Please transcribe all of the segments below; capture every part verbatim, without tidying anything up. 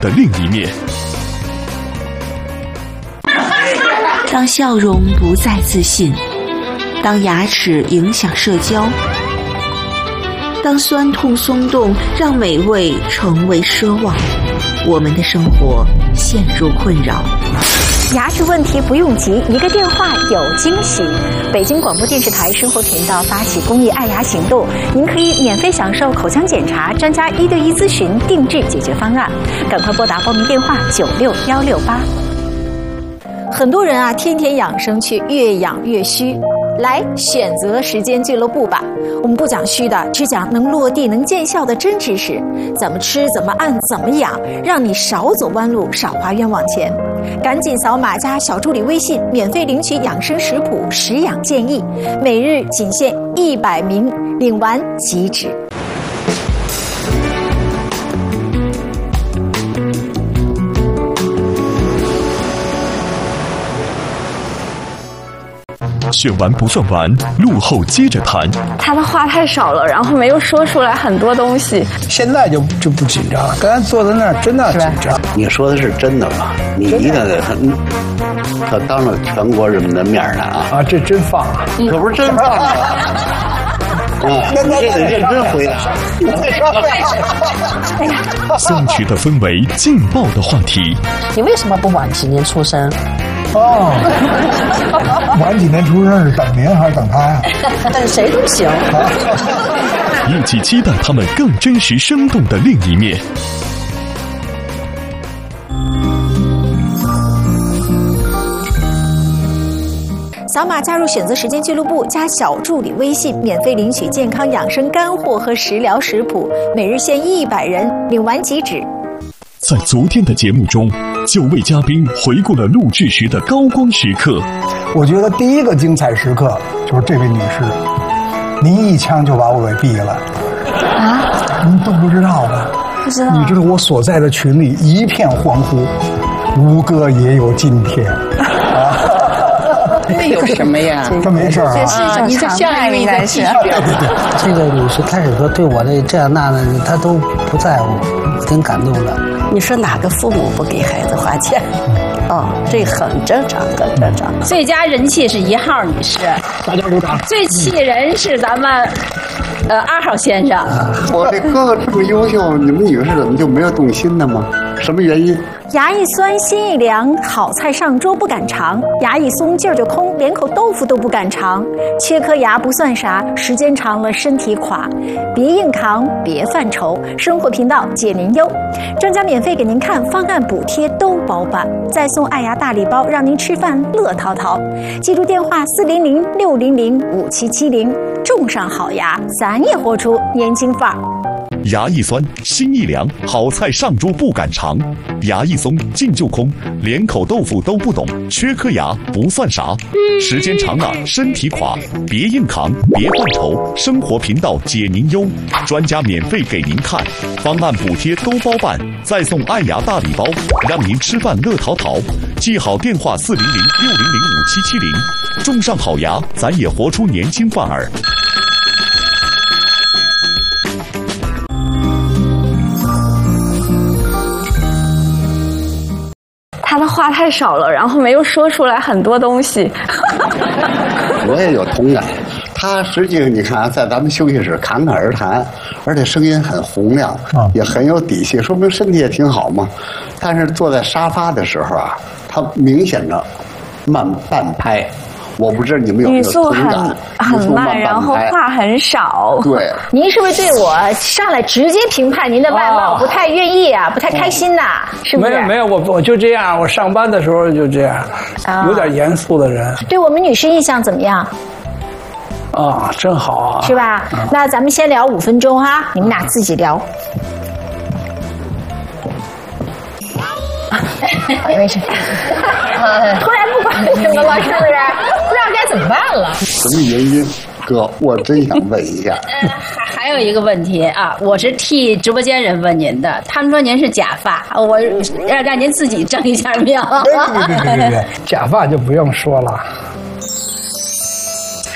的另一面。 当笑容不再自信，当牙齿影响社交，当酸痛松动让美味成为奢望，我们的生活陷入困扰。 牙齿问题不用急，一个电话有惊喜。北京广播电视台生活频道发起公益爱牙行动，您可以免费享受口腔检查、专家一对一咨询、定制解决方案。赶快拨打报名电话九六幺六八。很多人啊，天天养生却越养越虚。来选择时间俱乐部吧，我们不讲虚的，只讲能落地能见效的真知识。怎么吃，怎么按，怎么养，让你少走弯路，少花冤枉钱。赶紧扫码加小助理微信，免费领取养生食谱、食养建议，每日仅限一百名，领完即止。 选完不算完，路后接着谈。 他的话太少了，然后没有说出来很多东西。 现在就就不紧张了，刚才坐在那儿真的紧张。 你说的是真的吗？你一个他他当着全国人民的面呢啊！ 啊，这真放啊， 可不是真放啊！啊，你这得认真回答。 哎呀， 松弛的氛围，劲爆的话题。 你为什么不晚几年出生？ 哦，晚几年出生是等您还是等他呀？ 等谁都行。 一起期待他们更真实生动的另一面。 扫码加入选择时间俱乐部，加小助理微信，免费领取健康养生干货和食疗食谱，每日限一百人，领完即止。 在昨天的节目中，九位嘉宾回顾了录制时的高光时刻。 我觉得第一个精彩时刻就是这位女士，您一枪就把我给毙了。啊？您都不知道吧？ 不知道。 你知道我所在的群里一片欢呼，吴哥也有今天。 这有什么呀？ 这没事儿啊。 啊，你这下一应该是。 对对对， 这个女士开始说对我的这样那的，她都不在乎，挺感动的。 你说哪个父母不给孩子花钱？哦，这很正常，很正常。 最佳人气是一号女士， 大家鼓掌。 最气人是咱们呃二号先生。 我这哥哥这么优秀，你们女士怎么就没有动心的吗？什么原因？ 牙一酸心一凉，好菜上桌不敢尝；牙一松劲儿就空，连口豆腐都不敢尝。缺颗牙不算啥，时间长了身体垮。别硬扛，别犯愁，生活频道解您忧。专家免费给您看方案补贴都包办，再送爱牙大礼包，让您吃饭乐淘淘。记住电话四零零六零零五七七零，种上好牙，咱也活出年轻范儿。 牙一酸，心一凉，好菜上桌不敢尝；牙一松，劲就空，连口豆腐都不懂。缺颗牙不算啥，时间长了身体垮。别硬扛，别犯愁，生活频道解您忧。专家免费给您看，方案补贴都包办，再送爱牙大礼包，让您吃饭乐淘淘。记好电话四零零六零零五七七零，种上好牙，咱也活出年轻范儿。 他的话太少了，然后没有说出来很多东西。 我也有同感。他实际上你看啊，在咱们休息室侃侃而谈，而且声音很洪亮，也很有底气，说明身体也挺好嘛。但是坐在沙发的时候啊，他明显的慢半拍。我不知道你们有没有语速很很慢，然后话很少。 对， 您是不是对我上来直接评判您的外貌不太愿意啊，不太开心呐、啊？是不是？ 没有没有，我我就这样，我上班的时候就这样，啊、有点严肃的人。 对我们女士印象怎么样？ 啊，真好啊， 是吧？嗯、那咱们先聊五分钟哈，你们俩自己聊。没事，突然不管什么了，是不是？不知道该怎么办了。 什么原因？哥，我真想问一下。 呃，还还有一个问题啊，我是替直播间人问您的，他们说您是假发，我让让您自己正一下命。 对对对对对，假发就不用说了。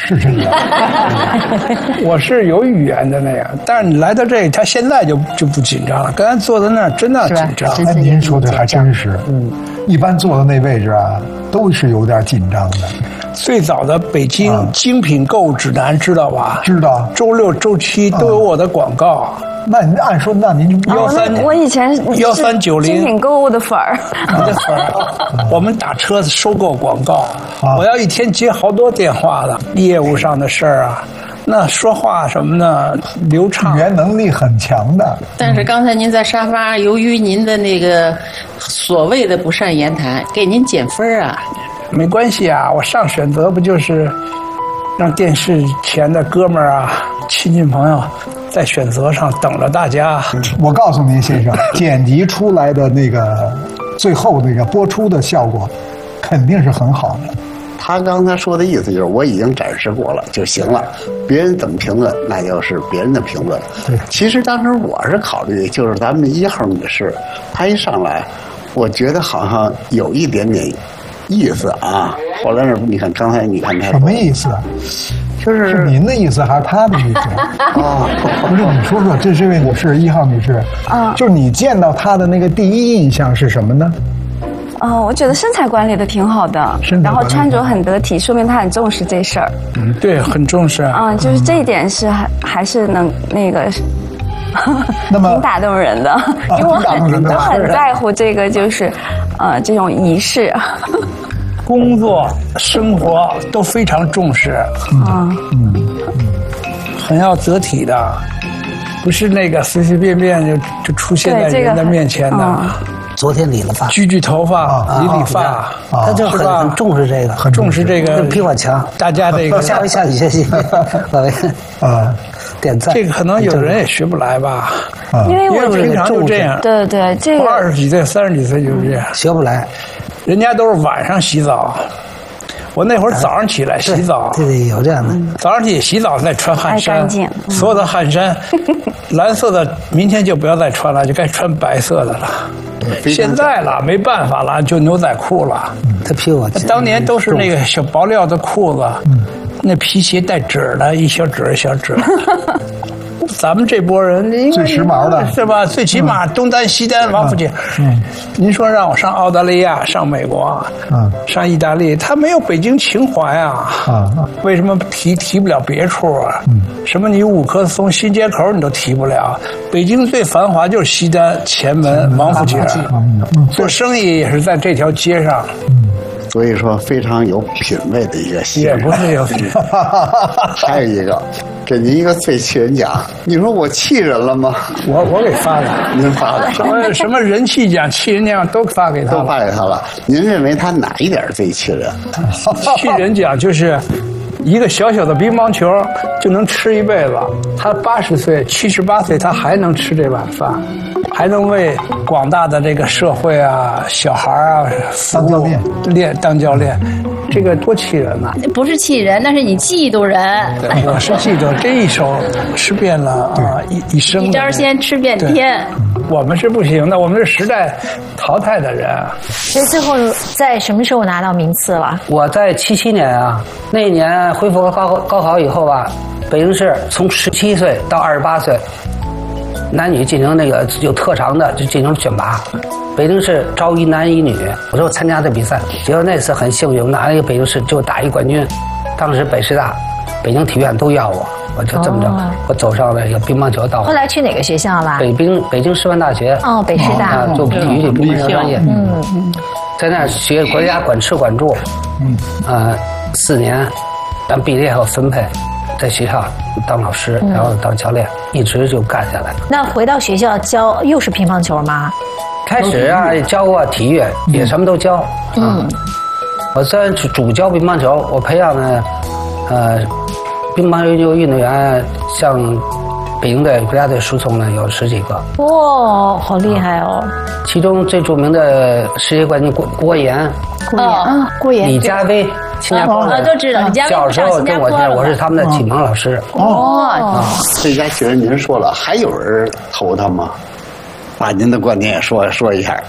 是这样。 我是有语言的那样，但是你来到这里，他现在就就不紧张了。刚才坐在那儿真的紧张。 哎，您说的还真是。嗯，一般坐的那位置啊，都是有点紧张的。 最早的北京精品购物指南知道吧？ 知道。 周六周七都有我的广告。 那您按说，那您就幺三， 我以前幺三九零精品购物的粉儿， 你的粉儿，我们打车收购广告，我要一天接好多电话的，业务上的事儿啊，那说话什么的流畅， 语言能力很强的。 但是刚才您在沙发，由于您的那个所谓的不善言谈，给您减分啊。 没关系啊，我上选择不就是让电视前的哥们儿啊、亲戚朋友在选择上等着大家。 我告诉您，先生，剪辑出来的那个最后那个播出的效果，肯定是很好的。 他刚才说的意思就是我已经展示过了就行了，别人怎么评论那就是别人的评论。 对， 其实当时我是考虑，就是咱们一号女士，她一上来，我觉得好像有一点点意思啊。后来呢，你看刚才你看她什么意思？ 就是是您的意思还是他的意思？ 啊， 不是，你说说，这这位女士，一号女士，啊，就是你见到她的那个第一印象是什么呢？ 哦，我觉得身材管理的挺好的，然后穿着很得体，说明她很重视这事儿。 嗯，对，很重视。 嗯，就是这一点是还还是能那个。 那么挺打动人的，因为我很我很在乎这个，就是呃这种仪式。 工作、生活都非常重视，啊，嗯，很要得体的，不是那个随随便便就就出现在人的面前的。这个嗯、 昨天理了发， 焗焗头发，啊、理理发，啊、 他就很很重视这个， 很重视这个， 比我强。 大家这个下回下去学习，老魏啊，点赞。 这个可能有人也学不来吧， 啊、因为我平常就这样。 对对，这个二十几岁、三十几岁就是这样， 学不来。 人家都是晚上洗澡，我那会儿早上起来洗澡， 对对，有这样的。 早上起洗澡再穿汗衫， 嗯、 所有的汗衫，蓝色的明天就不要再穿了，就该穿白色的了。现在了没办法了，就牛仔裤了。 他皮我当年都是那个小薄料的裤子，嗯、那皮鞋带褶的，一小褶一小褶。咱们这波人最时髦的是吧？最起码东单西单王府井。嗯，您说让我上澳大利亚、上美国、嗯，上意大利，他没有北京情怀啊！啊，为什么提提不了别处啊？嗯，什么你五棵松、新街口你都提不了，北京最繁华就是西单、前门、王府井。嗯，做生意也是在这条街上。嗯。 所以说非常有品位的一个戏， 也不是有品。 还有一个，给您一个最气人奖，你说我气人了吗？ 我我给发的， 您发的什么什么人气奖、气人奖都发给他了， 都发给他了。您认为他哪一点最气人？ 气人奖就是一个小小的乒乓球就能吃一辈子，他八十岁、七十八岁，他还能吃这碗饭。还能为广大的这个社会啊、小孩啊当教练， 练当教练，这个多气人呐！ 不是气人，那是你嫉妒人。 对，我是嫉妒这一手吃遍了啊，一一生一招鲜吃遍天。 我们是不行的，我们是时代淘汰的人。 所以最后在什么时候拿到名次了？ 我在七七年啊，那一年恢复高高考以后吧，北京市从十七岁到二十八岁。男女进行那个有特长的就进行选拔，北京市招一男一女，我说参加这比赛，结果那次很幸运，我拿了一个北京市就打一冠军，当时北师大、北京体院都要我，我就这么着，哦、我走上了一个乒乓球道。 后来去哪个学校了？ 北京北京师范大学。 哦，北师大。 啊，做体育的乒乓球专业。嗯嗯，在那儿学国家管吃管住，嗯，呃，四年，咱毕业后分配。在学校当老师，然后当教练，嗯、一直就干下来了。 那回到学校教又是乒乓球吗？ 开始啊，教过体育，也什么都教。嗯，啊、我虽然主教乒乓球，我培养的呃乒乓球运动员，像北京队、国家队输送呢有十几个。 哇、哦，好厉害哦！ 其中最著名的世界冠军郭郭岩， 郭岩啊，郭岩， 李佳薇。新加坡人都知道，李佳薇小时候跟我见，我是他们的启蒙老师。 哦，这家其实您说了，还有人投他吗？把您的观点也说说一下。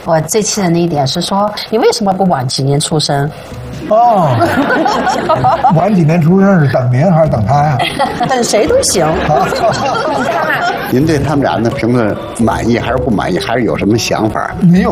我最气人的一点是说，你为什么不晚几年出生？ 哦，晚几年出生是等您还是等他呀？ 等谁都行。 您对他们俩的评论满意还是不满意？还是有什么想法？ 没有